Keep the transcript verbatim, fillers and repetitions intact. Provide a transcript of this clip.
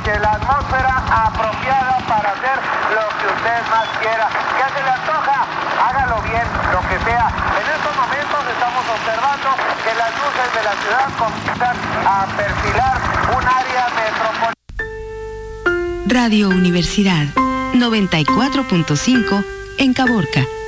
que la atmósfera apropiada para hacer lo que usted más quiera. ¿Qué se le antoja? Hágalo bien, lo que sea. En estos momentos estamos observando que las luces de la ciudad comienzan a perfilar un área metropolitana. Radio Universidad noventa y cuatro punto cinco en Caborca.